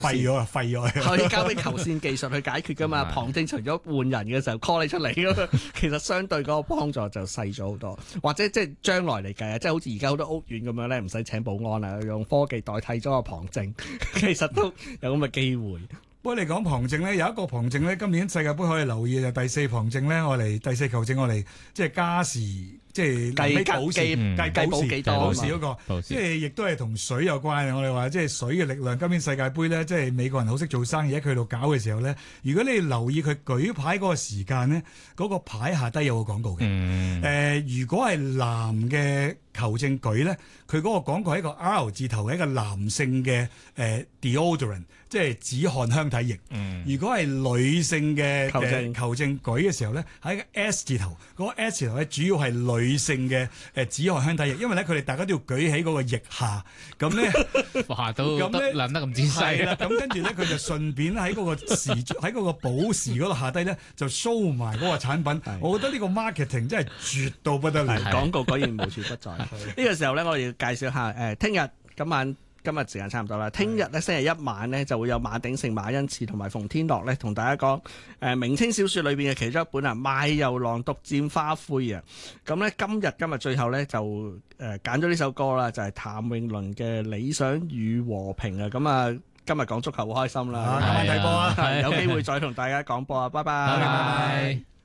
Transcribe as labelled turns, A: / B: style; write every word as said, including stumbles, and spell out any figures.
A: 廢咗啊，廢咗。
B: 可以交俾球線技術去解決噶嘛。旁證除咗換人嘅時候 call 你出嚟咁樣，其實相對嗰個幫助就細咗好多。或者即係將來嚟計啊，即係好似而家好多屋苑咁樣咧，唔使請保安啊，用科技代替咗個旁證，其實都有咁嘅機會。
A: 不過你講旁證咧，有一個旁證咧，今年世界盃可以留意就第四旁證咧，我嚟第四球證我嚟即係加時，即係
B: 計
A: 補時
B: 計
A: 計
B: 計
A: 補時
B: 幾多
A: 補時嗰個，
C: 補時
A: 即係亦都係同水有關嘅。我哋話即係水嘅力量，今年世界盃咧，即係美國人好識做生意，喺佢度搞嘅時候咧，如果你留意佢舉牌嗰個時間咧，嗰、嗰個牌下低有個廣告嘅。誒、
C: 嗯
A: 呃，如果係男嘅球證舉咧，佢嗰個廣告係一個 R 字頭嘅一個男性嘅誒、呃、deodorant，即係止汗香體液。
C: 嗯
A: 如果係女性嘅
B: 球證
A: 球證舉嘅時候咧，喺個 S 字頭，嗰、個 S 字頭咧主要係女性嘅誒止汗香體液，因為咧佢哋大家都要舉起嗰個腋下，咁咧
C: 哇，都
A: 咁咧
C: 得諗得咁仔細
A: 係啦，咁跟住咧佢就順便喺嗰個時喺嗰個補時嗰度下低咧就 show 埋嗰個產品。我覺得呢個 marketing 真係絕到不得了，
B: 廣告果然無處不在。呢個時候咧，我哋要介紹下誒，聽日今晚。今日時間差唔多啦，聽日咧星期一晚咧就會有馬鼎盛、馬恩賜同埋馮天樂咧同大家講誒、呃、明清小說裏邊嘅其中一本啊《賣油郎獨佔花灰》啊，咁咧今日今日最後咧就誒揀咗呢首歌啦，就係、是、譚詠麟嘅《理想與和平》啊，咁啊今日講足球好開心啦，
A: 今晚睇波啊，
B: 有機會再同大家講波啊，拜拜。
C: 拜拜。